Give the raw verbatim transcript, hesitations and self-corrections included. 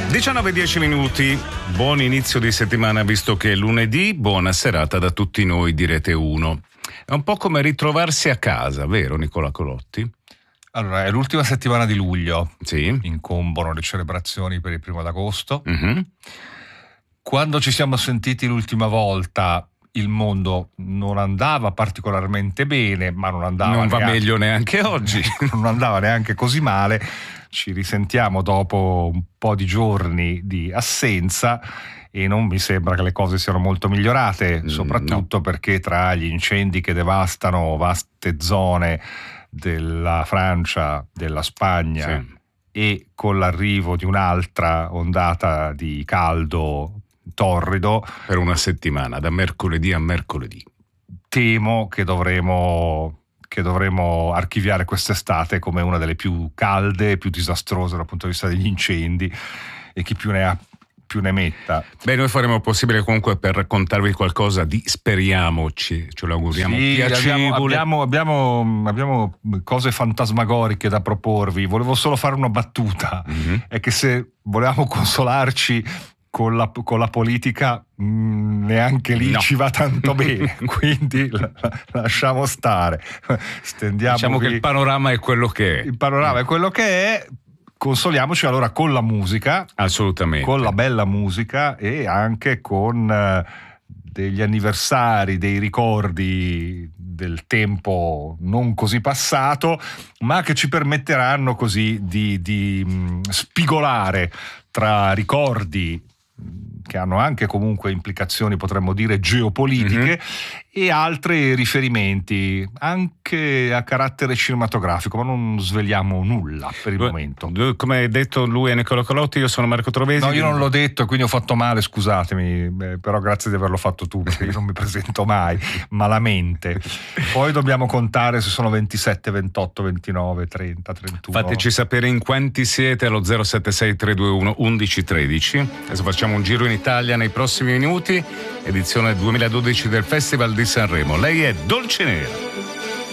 diciannove e dieci minuti, buon inizio di settimana visto che è lunedì, buona serata da tutti noi di Rete uno. È un po' come ritrovarsi a casa, vero Nicola Colotti? Allora, è l'ultima settimana di luglio, sì. Incombono le celebrazioni per il primo d'agosto. Mm-hmm. Quando ci siamo sentiti l'ultima volta il mondo non andava particolarmente bene, ma non andava non va neanche, meglio neanche oggi. non andava neanche così male. Ci risentiamo dopo un po' di giorni di assenza e non mi sembra che le cose siano molto migliorate, soprattutto no. Perché tra gli incendi che devastano vaste zone della Francia, della Spagna, sì. E con l'arrivo di un'altra ondata di caldo torrido per una settimana, da mercoledì a mercoledì, temo che dovremo che dovremo archiviare quest'estate come una delle più calde e più disastrose dal punto di vista degli incendi, e chi più ne ha più ne metta. Beh, noi faremo il possibile comunque per raccontarvi qualcosa di, speriamoci, ce lo auguriamo, sì, piacevole. Abbiamo, abbiamo, abbiamo cose fantasmagoriche da proporvi. Volevo solo fare una battuta, mm-hmm. È che se volevamo consolarci con la, con la politica mh, neanche lì no. Ci va tanto bene, quindi la, la, lasciamo stare. Stendiamo diciamo che il panorama è quello che è. Il panorama mm. è quello che è. Consoliamoci allora con la musica, assolutamente, con la bella musica e anche con uh, degli anniversari, dei ricordi del tempo non così passato, ma che ci permetteranno così di, di mh, spigolare tra ricordi che hanno anche comunque implicazioni, potremmo dire, geopolitiche, mm-hmm. e altri riferimenti anche a carattere cinematografico, ma non sveliamo nulla per il lui, momento. Lui, come hai detto, lui è Nicola Colotti, io sono Marco Trovesi. No, io non l'ho detto, quindi ho fatto male, scusatemi, eh, però grazie di averlo fatto tu, perché io non mi presento mai, malamente. Poi dobbiamo contare se sono ventisette, ventotto, ventinove, trenta, trentuno. Fateci sapere in quanti siete allo zero sette sei tre due uno undici tredici. Adesso facciamo un giro in Italia nei prossimi minuti, edizione duemiladodici del Festival di Sanremo. Lei è Dolce Nera.